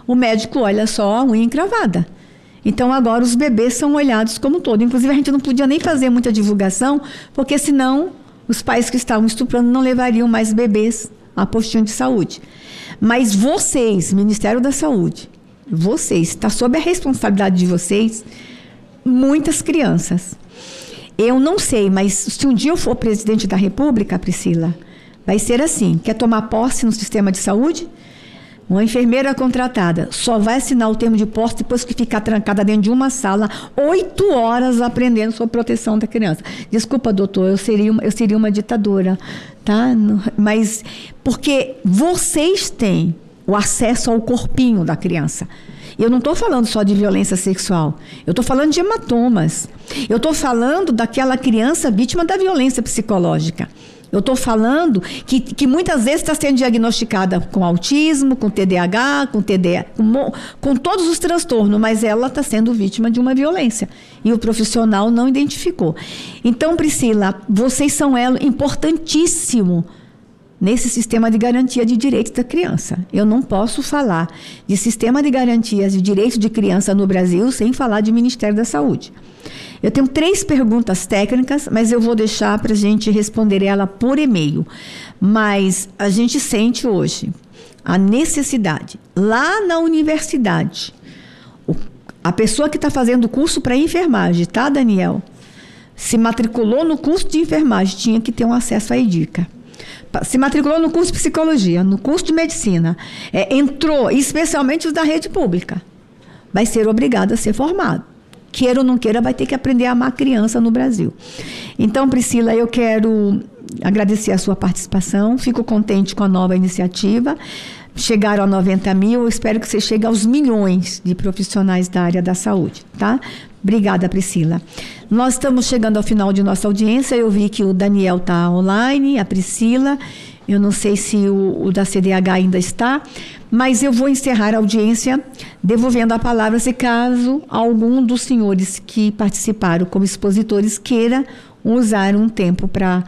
o médico olha só a unha encravada. Então, agora os bebês são olhados como um todo. Inclusive, a gente não podia nem fazer muita divulgação, porque senão os pais que estavam estuprando não levariam mais bebês a postinho de saúde. Mas vocês, Ministério da Saúde, vocês, está sob a responsabilidade de vocês, muitas crianças. Eu não sei, mas se um dia eu for presidente da República, Priscila, vai ser assim: quer tomar posse no sistema de saúde? Uma enfermeira contratada só vai assinar o termo de posse depois que ficar trancada dentro de uma sala 8 horas aprendendo sobre proteção da criança. Desculpa, doutor, eu seria uma ditadora, tá? Mas porque vocês têm o acesso ao corpinho da criança. Eu não estou falando só de violência sexual, eu estou falando de hematomas, eu estou falando daquela criança vítima da violência psicológica. Eu estou falando que muitas vezes está sendo diagnosticada com autismo, com TDAH, com todos os transtornos, mas ela está sendo vítima de uma violência. E o profissional não identificou. Então, Priscila, vocês são elo importantíssimo nesse sistema de garantia de direitos da criança. Eu não posso falar de sistema de garantias de direitos de criança no Brasil sem falar de Ministério da Saúde. Eu tenho 3 perguntas técnicas, mas eu vou deixar para a gente responder ela por e-mail. Mas a gente sente hoje a necessidade, lá na universidade, a pessoa que está fazendo o curso para enfermagem, tá, Daniel? Se matriculou no curso de enfermagem, tinha que ter um acesso à EDICA. Se matriculou no curso de psicologia, no curso de medicina, entrou, especialmente os da rede pública, vai ser obrigado a ser formado. Queira ou não queira, vai ter que aprender a amar a criança no Brasil. Então, Priscila, eu quero agradecer a sua participação, fico contente com a nova iniciativa. Chegaram a 90 mil, eu espero que você chegue aos milhões de profissionais da área da saúde, tá? Obrigada, Priscila. Nós estamos chegando ao final de nossa audiência, eu vi que o Daniel está online, a Priscila, eu não sei se o da CDH ainda está, mas eu vou encerrar a audiência devolvendo a palavra se caso algum dos senhores que participaram como expositores queira usar um tempo para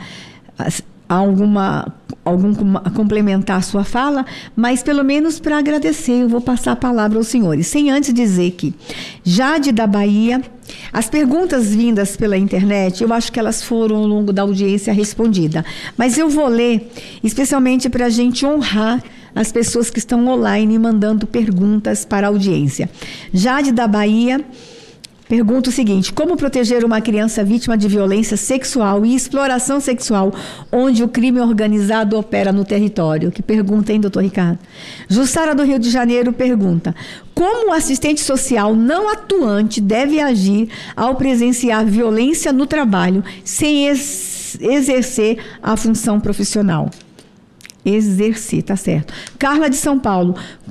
complementar a sua fala, mas pelo menos para agradecer, eu vou passar a palavra aos senhores, sem antes dizer que Jade da Bahia, as perguntas vindas pela internet, eu acho que elas foram ao longo da audiência respondidas, mas eu vou ler especialmente para a gente honrar as pessoas que estão online mandando perguntas para a audiência. Jade da Bahia pergunta o seguinte: como proteger uma criança vítima de violência sexual e exploração sexual, onde o crime organizado opera no território? Que pergunta, hein, doutor Ricardo? Jussara do Rio de Janeiro pergunta: como o assistente social não atuante deve agir ao presenciar violência no trabalho sem exercer a função profissional? Exercer, tá certo. Carla de São Paulo: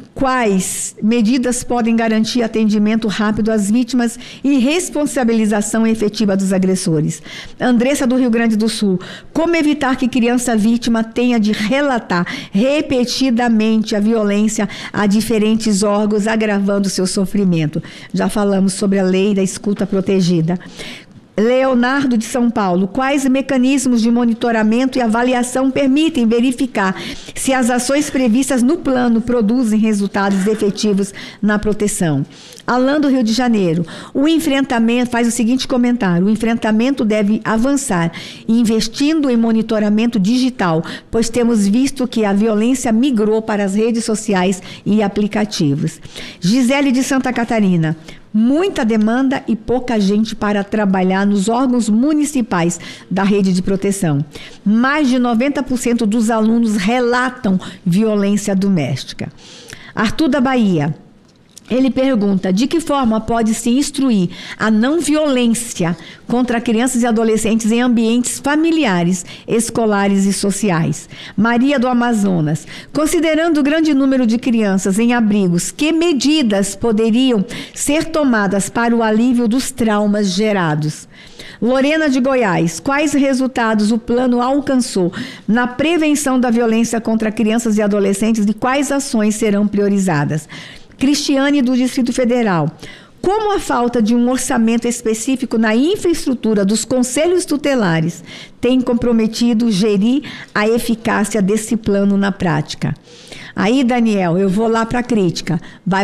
quais medidas podem garantir atendimento rápido às vítimas e responsabilização efetiva dos agressores? Andressa do Rio Grande do Sul: como evitar que criança vítima tenha de relatar repetidamente a violência a diferentes órgãos, agravando seu sofrimento? Já falamos sobre a lei da escuta protegida. Leonardo de São Paulo: quais mecanismos de monitoramento e avaliação permitem verificar se as ações previstas no plano produzem resultados efetivos na proteção? Alain do Rio de Janeiro: o enfrentamento, faz o seguinte comentário: o enfrentamento deve avançar investindo em monitoramento digital, pois temos visto que a violência migrou para as redes sociais e aplicativos. Gisele de Santa Catarina: muita demanda e pouca gente para trabalhar nos órgãos municipais da rede de proteção. Mais de 90% dos alunos relatam violência doméstica. Arthur da Bahia: ele pergunta: de que forma pode-se instruir a não violência contra crianças e adolescentes em ambientes familiares, escolares e sociais? Maria do Amazonas: considerando o grande número de crianças em abrigos, que medidas poderiam ser tomadas para o alívio dos traumas gerados? Lorena de Goiás: quais resultados o plano alcançou na prevenção da violência contra crianças e adolescentes e quais ações serão priorizadas? Cristiane do Distrito Federal: como a falta de um orçamento específico na infraestrutura dos conselhos tutelares tem comprometido gerir a eficácia desse plano na prática? Aí, Daniel, eu vou lá para a crítica. Vai